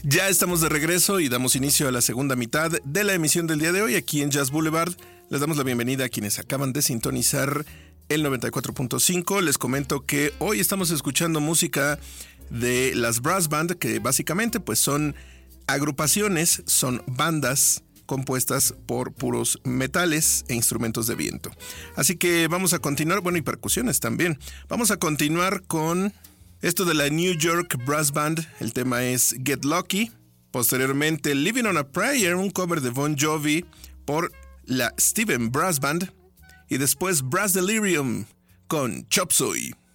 Ya estamos de regreso y damos inicio a la segunda mitad de la emisión del día de hoy aquí en Jazz Boulevard. Les damos la bienvenida a quienes acaban de sintonizar el 94.5. Les comento que hoy estamos escuchando música de las brass band, que básicamente pues son agrupaciones, son bandas compuestas por puros metales e instrumentos de viento. Así que vamos a continuar, bueno, y percusiones también. Vamos a continuar con esto de la New York Brass Band. El tema es Get Lucky. Posteriormente, Living on a Prayer, un cover de Bon Jovi por la Steven Brass Band. Y después Brass Delirium con Chop Suey.